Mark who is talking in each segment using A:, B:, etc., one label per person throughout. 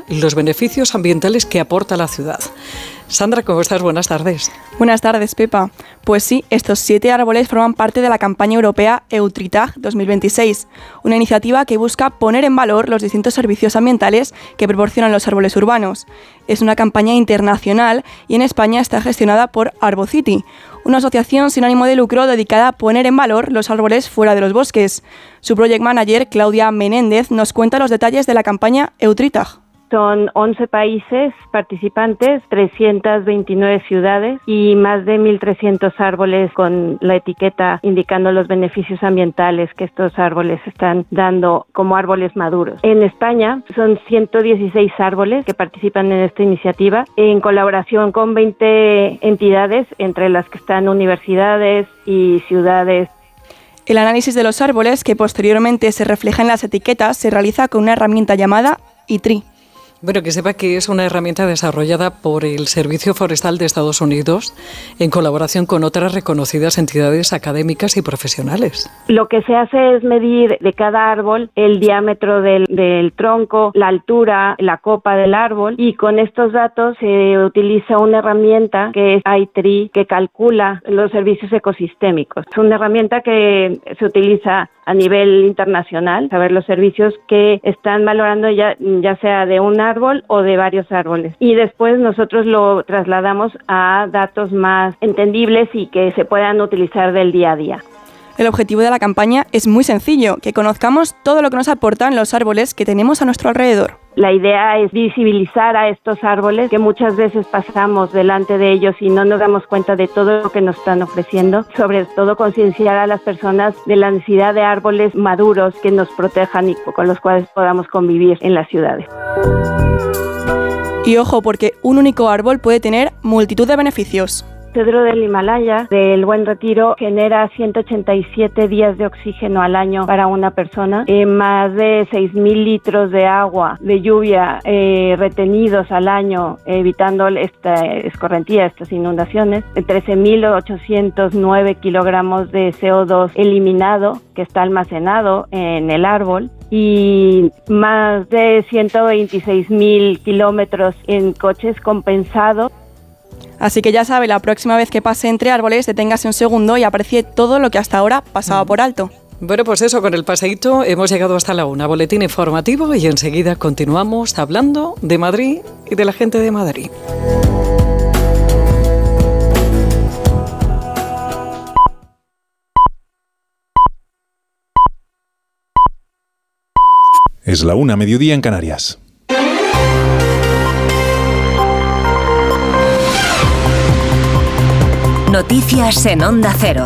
A: España los beneficios ambientales que aporta la ciudad. Sandra, ¿cómo estás? Buenas tardes.
B: Buenas tardes, Pepa. Pues sí, estos 7 árboles forman parte de la campaña europea EutriTag 2026, una iniciativa que busca poner en valor los distintos servicios ambientales que proporcionan los árboles urbanos. Es una campaña internacional y en España está gestionada por Arbocity, una asociación sin ánimo de lucro dedicada a poner en valor los árboles fuera de los bosques. Su project manager, Claudia Menéndez, nos cuenta los detalles de la campaña EutriTag.
C: Son 11 países participantes, 329 ciudades y más de 1.300 árboles con la etiqueta indicando los beneficios ambientales que estos árboles están dando como árboles maduros. En España son 116 árboles que participan en esta iniciativa en colaboración con 20 entidades, entre las que están universidades y ciudades.
B: El análisis de los árboles, que posteriormente se refleja en las etiquetas, se realiza con una herramienta llamada ITRI.
A: Bueno, que sepa que es una herramienta desarrollada por el Servicio Forestal de Estados Unidos en colaboración con otras reconocidas entidades académicas y profesionales.
C: Lo que se hace es medir de cada árbol el diámetro del tronco, la altura, la copa del árbol, y con estos datos se utiliza una herramienta que es ITRI, que calcula los servicios ecosistémicos. Es una herramienta que se utiliza a nivel internacional, saber los servicios que están valorando ya sea de un árbol o de varios árboles. Y después nosotros lo trasladamos a datos más entendibles y que se puedan utilizar del día a día.
B: El objetivo de la campaña es muy sencillo, que conozcamos todo lo que nos aportan los árboles que tenemos a nuestro alrededor.
C: La idea es visibilizar a estos árboles, que muchas veces pasamos delante de ellos y no nos damos cuenta de todo lo que nos están ofreciendo. Sobre todo concienciar a las personas de la necesidad de árboles maduros que nos protejan y con los cuales podamos convivir en las ciudades.
B: Y ojo, porque un único árbol puede tener multitud de beneficios.
C: El cedro del Himalaya, del Buen Retiro, genera 187 días de oxígeno al año para una persona, más de 6.000 litros de agua, de lluvia retenidos al año, evitando esta escorrentía, estas inundaciones, 13.809 kilogramos de CO2 eliminado, que está almacenado en el árbol, y más de 126.000 kilómetros en coches compensados.
B: Así que ya sabe, la próxima vez que pase entre árboles, deténgase un segundo y aprecie todo lo que hasta ahora pasaba por alto.
A: Bueno, pues eso, con el paseíto hemos llegado hasta la 1, boletín informativo, y enseguida continuamos hablando de Madrid y de la gente de Madrid.
D: Es la 1, mediodía en Canarias.
E: Noticias en Onda Cero.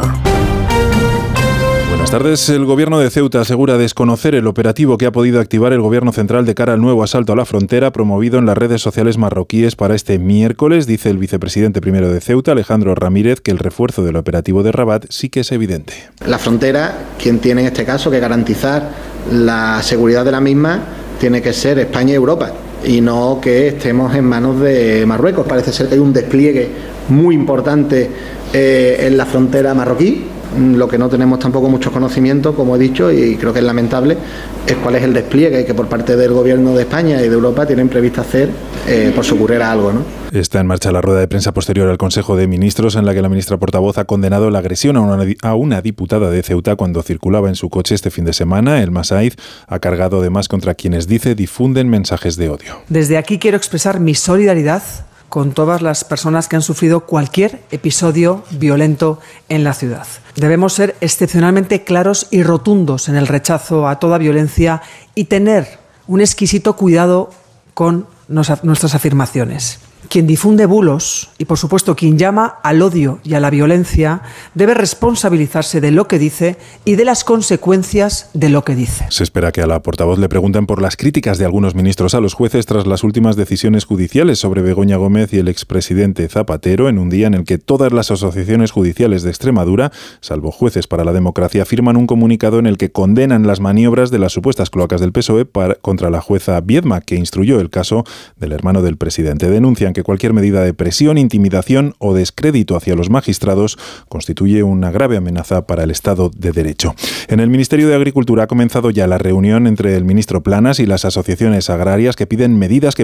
D: Buenas tardes. El gobierno de Ceuta asegura desconocer el operativo que ha podido activar el gobierno central de cara al nuevo asalto a la frontera promovido en las redes sociales marroquíes para este miércoles. Dice el vicepresidente primero de Ceuta, Alejandro Ramírez, que el refuerzo del operativo de Rabat sí que es evidente.
F: La frontera, quien tiene en este caso que garantizar la seguridad de la misma, tiene que ser España y Europa, y no que estemos en manos de Marruecos. Parece ser que hay un despliegue muy importante en la frontera marroquí. Lo que no tenemos tampoco mucho conocimiento, como he dicho, y creo que es lamentable, es cuál es el despliegue que por parte del gobierno de España y de Europa tienen previsto hacer por si ocurriera algo, ¿no?
D: Está en marcha la rueda de prensa posterior al Consejo de Ministros, en la que la ministra portavoz ha condenado la agresión a una diputada de Ceuta cuando circulaba en su coche este fin de semana. El Masaiz ha cargado además contra quienes dice difunden mensajes de odio.
G: Desde aquí quiero expresar mi solidaridad con todas las personas que han sufrido cualquier episodio violento en la ciudad. Debemos ser excepcionalmente claros y rotundos en el rechazo a toda violencia y tener un exquisito cuidado con nuestras afirmaciones. Quien difunde bulos y, por supuesto, quien llama al odio y a la violencia debe responsabilizarse de lo que dice y de las consecuencias de lo que dice.
D: Se espera que a la portavoz le pregunten por las críticas de algunos ministros a los jueces tras las últimas decisiones judiciales sobre Begoña Gómez y el expresidente Zapatero, en un día en el que todas las asociaciones judiciales de Extremadura, salvo Jueces para la Democracia, firman un comunicado en el que condenan las maniobras de las supuestas cloacas del PSOE contra la jueza Viedma, que instruyó el caso del hermano del presidente. Denuncian que cualquier medida de presión, intimidación o descrédito hacia los magistrados constituye una grave amenaza para el Estado de Derecho. En el Ministerio de Agricultura ha comenzado ya la reunión entre el ministro Planas y las asociaciones agrarias que piden medidas que